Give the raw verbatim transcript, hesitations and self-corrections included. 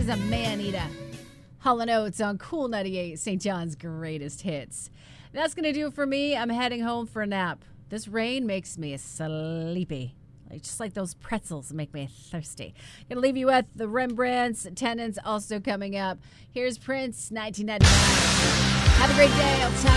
is a man-eater. Hall and Oates on Cool ninety-eight, Saint John's greatest hits. That's going to do it for me. I'm heading home for a nap. This rain makes me sleepy. Like, just like those pretzels make me thirsty. Gonna leave you with the Rembrandts, Tenants also coming up. Here's Prince, nineteen ninety-nine. Have a great day. I'll talk